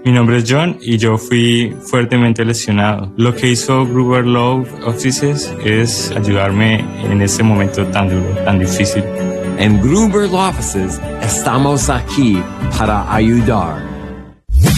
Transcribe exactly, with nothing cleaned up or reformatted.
Mi nombre es John y yo fui fuertemente lesionado. Lo que hizo Gruber Law Offices es ayudarme en ese momento tan duro, tan difícil. En Gruber Law Offices estamos aquí para ayudar.